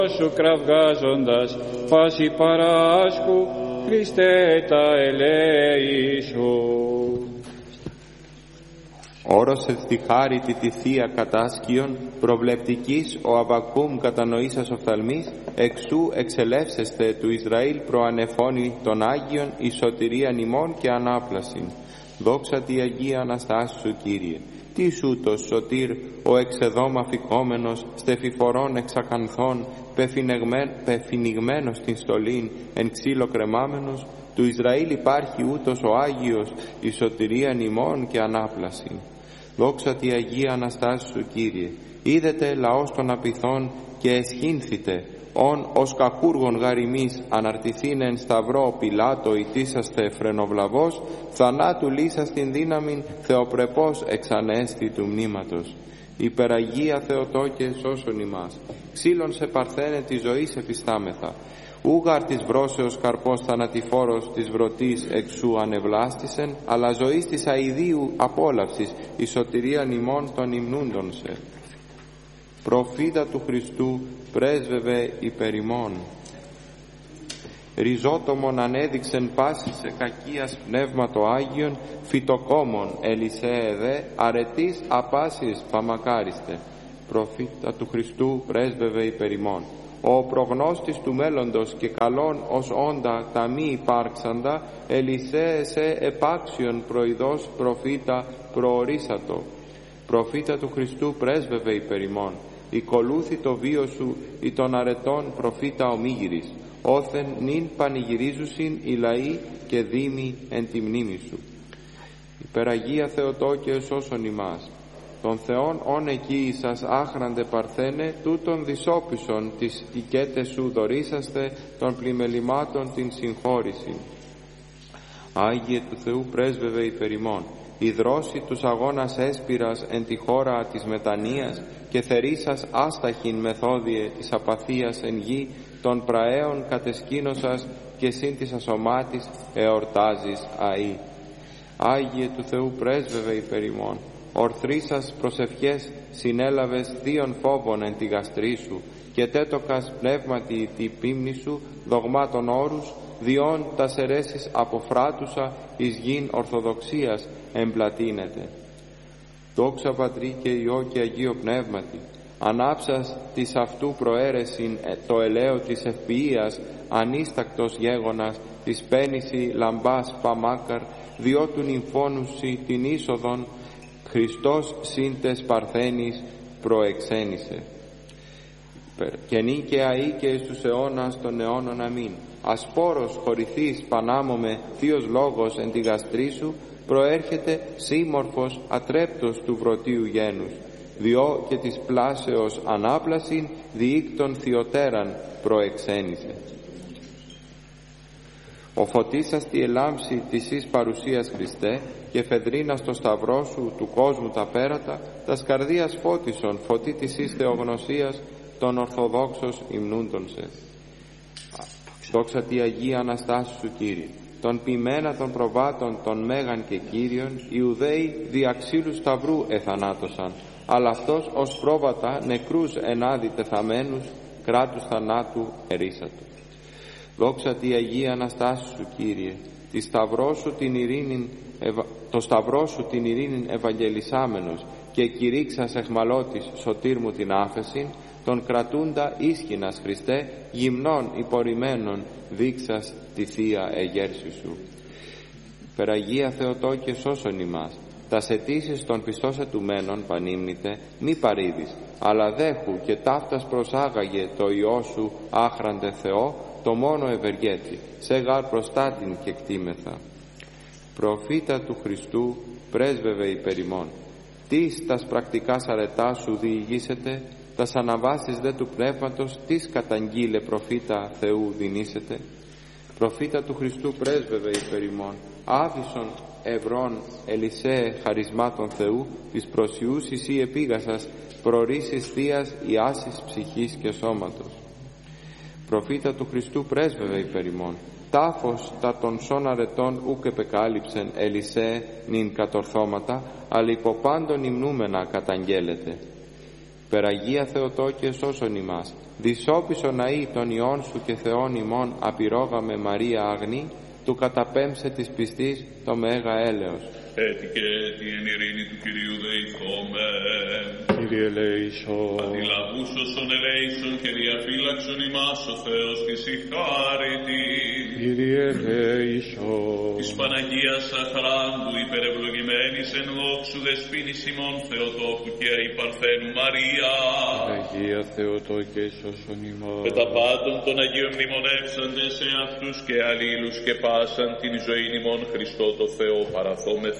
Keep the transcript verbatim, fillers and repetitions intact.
σου κραυγάζοντας, πάση παράσκου, Χριστέ τα ελέησον. Όρωσε τη χάρητη τη Θεία κατάσκιον, προβλεπτικής ο Αβακούμ κατανοήσας οφθαλμής, εξού εξελεύσεστε του Ισραήλ προανεφώνει των Άγιων, η σωτηρίαν ημών και ανάπλασιν. Δόξα τη Αγία Αναστάση σου, Κύριε. Τι ούτως σωτήρ, ο εξεδόμ αφικόμενος, στεφιφορών εξακανθών, πεφυνιγμένος στην στολήν, εν ξύλο κρεμάμενος, του Ισραήλ υπάρχει ούτως ο Άγιος, η σωτηρίαν ημών και ανάπλασιν. Δόξα τη Αγία Αναστάση σου, Κύριε. Είδετε λαός των απειθών και εσχύνθητε, ον ως κακούργων γαριμής αναρτηθήν εν σταυρό Πιλάτο ητήσαστε φρενοβλαβός, θανάτου λύσας την δύναμην θεοπρεπώς εξανέστη του μνήματος. Υπεραγία Θεοτόκε σώσον ημάς, ξύλων σε παρθένε τη ζωή σε φυστάμεθα. Ούγαρ της βρώσεως καρπός θανατηφόρος της βρωτής εξού ανεβλάστησεν, αλλά ζωής της αηδίου απόλαυσης, η σωτηρίαν ημών των υμνούντων σε. Προφήτα του Χριστού, πρέσβευε υπερ ημών. Ριζότομον ανέδειξεν πάση σε κακίας πνεύματο Άγιον, φυτοκόμων Ελισαίε δε, αρετής απάσης παμακάριστε. Προφήτα του Χριστού, πρέσβευε υπερ ημών. Ο προγνώστης του μέλλοντος και καλών ως όντα τα μη υπάρξαντα, Ελισαίε σε επάξιον προειδός προφήτα προορίσατο. Προφήτα του Χριστού, πρέσβευε υπερ ημών. Οικολούθη το βίο σου ή των αρετών προφήτα ομίγυρης, όθεν νυν πανηγυρίζουσιν οι λαοί και δήμοι εν τη μνήμη σου. Υπεραγία Θεοτόκε σώσον ημάς. Των Θεών όν εκεί σας άχραντε παρθένε, τούτων δυσόπισον τις οικέτες σου δωρήσαστε, των πλημελημάτων την συγχώρηση. Άγιε του Θεού, πρέσβευε υπερ ημών. Η δρώση τους αγώνας έσπυρας εν τη χώρα της μετανοίας και θερήσας άσταχην μεθόδιε της απαθίας εν γη, των πραέων κατεσκήνωσας και συν της ασωμάτης εορτάζεις αΐ. Άγιε του Θεού, πρέσβευε υπερ ημών. Ορθρίσας προσευχές συνέλαβες δίον φόβων εν τη γαστρή σου και τέτοκας πνεύματι τη πίμνη σου δογμάτων όρους, διόν τας αιρέσεις αποφράτουσα εις γην ορθοδοξίας εμπλατείνεται. Δόξα Πατρί και Υιό και Αγίο Πνεύματι, ανάψας της αυτού προαίρεσιν το ελαίο της ευποιίας, ανίστακτος γέγονας της πένηση λαμπάς παμάκαρ, διό του νυμφώνουσι την είσοδον, Χριστός σύντες παρθένης προεξένησε. Και νη και αεί και εις τους αιώνας των αιώνων αμήν. Ασπόρος χωρηθείς πανάμωμε θείος λόγος εν τη γαστρή σου, προέρχεται σύμμορφος ατρέπτος του βρωτίου γένους, διό και της πλάσεως ανάπλασιν διήκτων θειοτέραν προεξένησε. Ο φωτίσας τη ελάμψη της εις παρουσίας Χριστέ και φεδρίνα στο σταυρό σου του κόσμου τα πέρατα, τας καρδίας φώτισον φωτί της εις θεογνωσίας των Ορθοδόξος υμνούντων σε. Δόξα τη Αγία Αναστάση σου, Κύριε. Των ποιμένα των προβάτων των Μέγαν και Κύριων, οι Ιουδαίοι δια ξύλου σταυρού εθανάτωσαν, αλλά αυτός ως πρόβατα νεκρούς ενάδει τεθαμένους, κράτους θανάτου ερίσατο. Δόξα τη Αγία Αναστάση σου, Κύριε. Τη σταυρό σου την ειρήνην, ευα... το σταυρό σου την ειρήνην ευαγγελισάμενος και κηρύξας εχμαλώτης σωτήρ μου την άφεσιν, τον κρατούντα ίσχυνας Χριστέ, γυμνών υπορημένων δείξας τη Θεία εγέρση σου. Περαγία Θεοτόκε σώσον ημάς. Τας αιτήσεις των πιστός ετουμένων πανύμνητε μη παρήδεις, αλλά δέχου και ταύτας προσάγαγε το Υιό σου άχραντε Θεό, το μόνο ευεργέτη, σε γάρ προστάτην και κτήμεθα. Προφήτα του Χριστού, πρέσβευε υπερ ημών. Τις τας πρακτικάς αρετά σου διηγήσετε, τας αναβάσεις δε του πνεύματος, τις καταγγείλε προφήτα Θεού δινήσετε. Προφήτα του Χριστού, πρέσβευε υπερ ημών. Άβυσον ευρών Ελισαίε χαρισμάτων Θεού, της προσιούσης ή επίγασας, προρήσεις θείας ιάσης ψυχής και σώματος. Προφήτα του Χριστού, πρέσβευε υπερ ημών. Τάφος τα των σών αρετών ουκ επεκάλυψεν Ελισαίε νυν κατορθώματα, αλλά υπό πάντων υμνούμενα καταγγέλλεται. Υπεραγία Θεοτόκε σώσον ημάς. Δυσόπισον αεί των ιών σου και Θεών ημών απειρόγαμε Μαρία αγνή, του καταπέμψε της πιστής το μέγα έλεος. Έτι και έτι εν ειρήνη του Κυρίου δεηθόμεν. Κύριε ελέησον. Αντιλαβούς όσων ελέησον και διαφύλαξον ημάς ο Θεός της η χάρητη. Κύριε ελέησον. Της Παναγίας Αχράντου υπερευλογημένης εν δόξου δεσποίνης ημών Θεοτόκου και αϊπαρθένου Μαρία. Αγία Θεοτόκε σώσον ημάς. Με τα πάντων των Αγίων μνημονεύσαντες σε αυτούς και αλλήλους και πάσαν την ζωή ημών Χριστό το Θεό παραθόμεθα.